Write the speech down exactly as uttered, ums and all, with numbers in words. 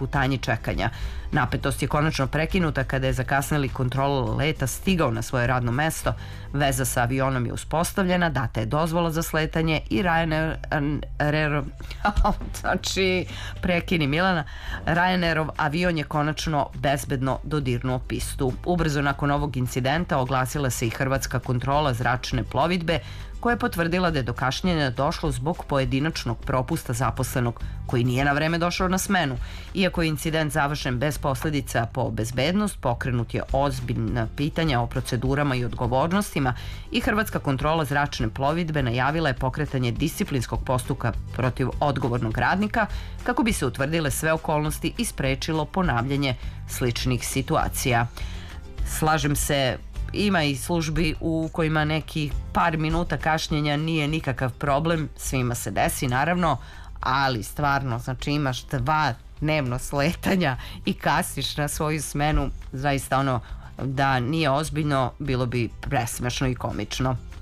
putanji čekanja. Napetost je konačno prekinuta kada je zakasneli kontrolor leta stigao na svoje radno mesto, veza sa avionom je uspostavljena, data je dozvola za sletanje i Ryanair, znači prekini Milana, Ryanairov avion je konačno bezbedno dodirnuo pistu. Ubrzo nakon ovog incidenta oglasila se i Hrvatska kontrola zračne plovidbe, koja je potvrdila da je do kašnjenja došlo zbog pojedinačnog propusta zaposlenog koji nije na vreme došao na smenu. Iako je incident završen bez posledica po bezbednost, pokrenut je ozbiljna pitanja o procedurama i odgovornostima i Hrvatska kontrola zračne plovidbe najavila je pokretanje disciplinskog postupka protiv odgovornog radnika kako bi se utvrdile sve okolnosti i sprečilo ponavljanje sličnih situacija. Slažem se, ima i službi u kojima neki par minuta kašnjenja nije nikakav problem, svima se desi naravno, ali stvarno, znači imaš dva dnevno sletanja i kasniš na svoju smenu, zaista ono da nije ozbiljno bilo bi presmešno i komično.